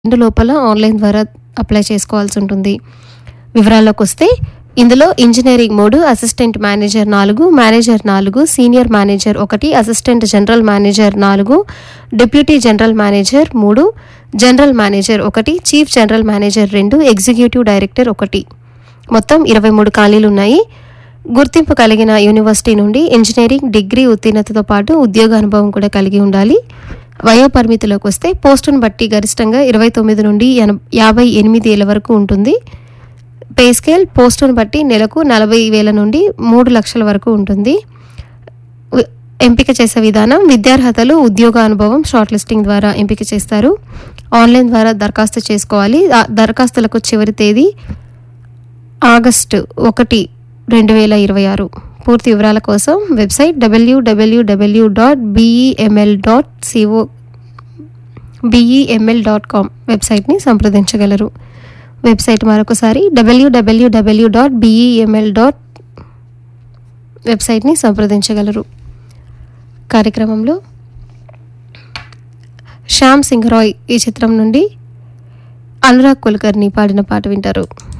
2 లోపల ఆన్లైన్ ద్వారా అప్లై చేసుకోవాల్సి ఉంటుంది. వివరాల్లోకి వస్తే ఇందులో engineering 3, assistant manager 4, manager 4, senior manager 1, assistant general manager 4, deputy general manager 3, general manager 1, chief general manager 2, executive director 1. మొత్తం 23 ఖాళీలు ఉన్నాయి. గుర్తింపు కలిగిన యూనివర్సిటీ నుండి ఇంజనీరింగ్ డిగ్రీ ఉత్తీర్ణతతో పాటు ఉద్యోగ అనుభవం కూడా కలిగి ఉండాలి. వయో పరిమితిలోకి వస్తే పోస్టును బట్టి గరిష్టంగా 29 నుండి 58 ఏళ్ల వరకు ఉంటుంది. పే స్కేల్ పోస్టును బట్టి నెలకు 40,000 నుండి 3 లక్షల వరకు ఉంటుంది. ఎంపిక చేసే విధానం విద్యార్హతలు, ఉద్యోగ అనుభవం షార్ట్ లిస్టింగ్ ద్వారా ఎంపిక చేస్తారు. ఆన్లైన్ ద్వారా దరఖాస్తు చేసుకోవాలి. దరఖాస్తులకు చివరి తేదీ ఆగస్టు 1, 2026. పూర్తి వివరాల కోసం వెబ్సైట్ www.beml.com వెబ్సైట్ని సంప్రదించగలరు. వెబ్సైట్ మరొకసారి www.beml. వెబ్సైట్ని సంప్రదించగలరు. కార్యక్రమంలో శ్యామ్ సింగ్ రాయ్ ఈ చిత్రం నుండి అనురాగ్ కుల్కర్ని పాడిన పాట వింటారు.